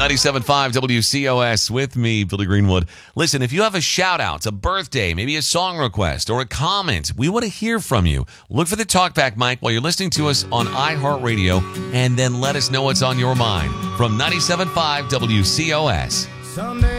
97.5 WCOS with me, Billy Greenwood. Listen, if you have a shout out, a birthday, maybe a song request, or a comment, we want to hear from you. Look for the talkback mic while you're listening to us on iHeartRadio, and then let us know what's on your mind. From 97.5 WCOS.